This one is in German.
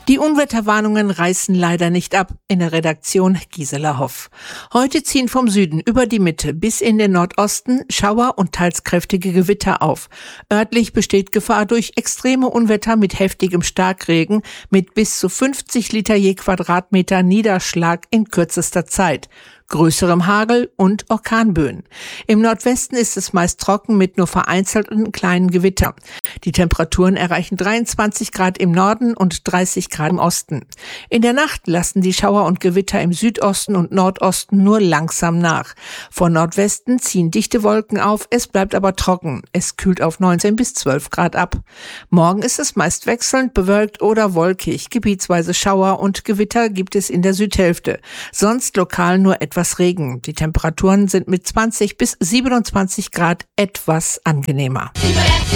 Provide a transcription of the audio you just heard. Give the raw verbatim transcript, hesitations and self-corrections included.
Die Unwetterwarnungen reißen leider nicht ab. In der Redaktion Gisela Hoff. Heute ziehen vom Süden über die Mitte bis in den Nordosten Schauer und teils kräftige Gewitter auf. Örtlich besteht Gefahr durch extreme Unwetter mit heftigem Starkregen mit bis zu fünfzig Liter je Quadratmeter Niederschlag in kürzester Zeit, größerem Hagel und Orkanböen. Im Nordwesten ist es meist trocken mit nur vereinzelten kleinen Gewittern. Die Temperaturen erreichen dreiundzwanzig Grad im Norden und dreißig Grad im Osten. In der Nacht lassen die Schauer und Gewitter im Südosten und Nordosten nur langsam nach. Von Nordwesten ziehen dichte Wolken auf, es bleibt aber trocken. Es kühlt auf neunzehn bis zwölf Grad ab. Morgen ist es meist wechselnd bewölkt oder wolkig. Gebietsweise Schauer und Gewitter gibt es in der Südhälfte. Sonst lokal nur etwas Regen. Die Temperaturen sind mit zwanzig bis siebenundzwanzig Grad etwas angenehmer.